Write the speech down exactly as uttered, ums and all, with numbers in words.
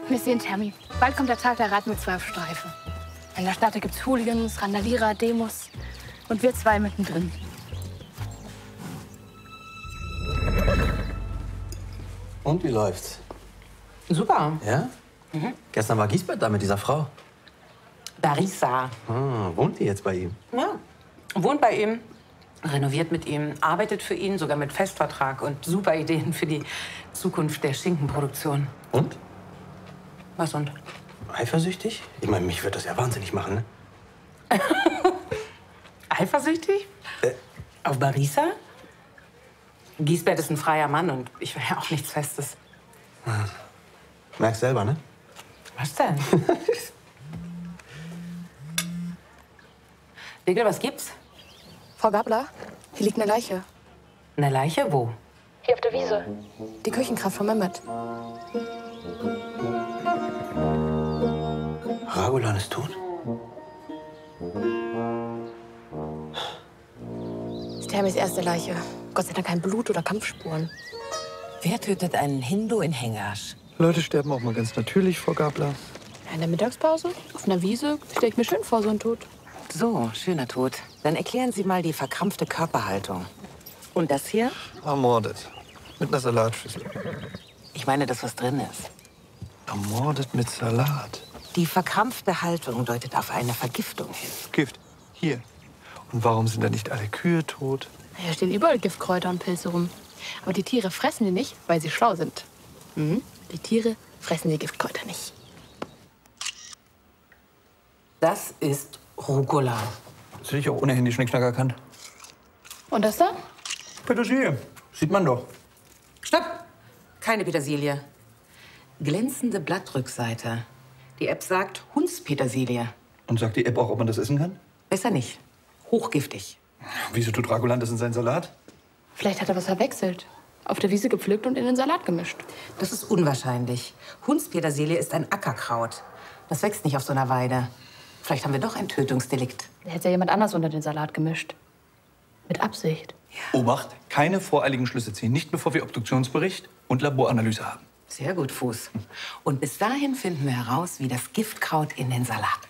Wir sehen Termi. Bald kommt der Tag der Rat mit zwölf Streifen. In der Stadt gibt's Hooligans, Randalierer, Demos. Und wir zwei mittendrin. Und wie läuft's? Super. Ja? Mhm. Gestern war Giesbert da mit dieser Frau. Barissa. Ah, wohnt die jetzt bei ihm? Ja, wohnt bei ihm, renoviert mit ihm, arbeitet für ihn, sogar mit Festvertrag und super Ideen für die Zukunft der Schinkenproduktion. Und? Was und? Eifersüchtig? Ich meine, mich würde das ja wahnsinnig machen, ne? Eifersüchtig? Äh. Auf Barissa? Giesbert ist ein freier Mann und ich will ja auch nichts Festes. Merkst selber, ne? Was denn? Wigel, was gibt's? Frau Gabler, hier liegt eine Leiche. Eine Leiche? Wo? Hier auf der Wiese. Die Küchenkraft von Mehmet. Ragulan ist tot? Das ist Termis erste Leiche. Gott sei Dank kein Blut oder Kampfspuren. Wer tötet einen Hindu in Hengasch? Leute sterben auch mal ganz natürlich, Frau Gabler. In der Mittagspause? Auf einer Wiese? Stell ich mir schön vor, so ein Tod. So, schöner Tod. Dann erklären Sie mal die verkrampfte Körperhaltung. Und das hier? Ermordet. Mit einer Salatschüssel. Ich meine, das, was drin ist. Ermordet mit Salat. Die verkrampfte Haltung deutet auf eine Vergiftung hin. Gift. Hier. Und warum sind da nicht alle Kühe tot? Hier stehen überall Giftkräuter und Pilze rum. Aber die Tiere fressen die nicht, weil sie schlau sind. Mhm. Die Tiere fressen die Giftkräuter nicht. Das ist Rucola. Das hätte ich auch ohnehin die Schnickschnack erkannt. Und das da? Petersilie. Sieht man doch. Stopp! Keine Petersilie. Glänzende Blattrückseite. Die App sagt Hundspetersilie. Und sagt die App auch, ob man das essen kann? Besser nicht. Hochgiftig. Wieso tut Ragulan das in seinen Salat? Vielleicht hat er was verwechselt. Auf der Wiese gepflückt und in den Salat gemischt. Das ist unwahrscheinlich. Hundspetersilie ist ein Ackerkraut. Das wächst nicht auf so einer Weide. Vielleicht haben wir doch ein Tötungsdelikt. Da hätte ja jemand anders unter den Salat gemischt. Mit Absicht. Ja. Obacht, keine voreiligen Schlüsse ziehen. Nicht bevor wir Obduktionsbericht und Laboranalyse haben. Sehr gut, Fuß. Und bis dahin finden wir heraus, wie das Giftkraut in den Salat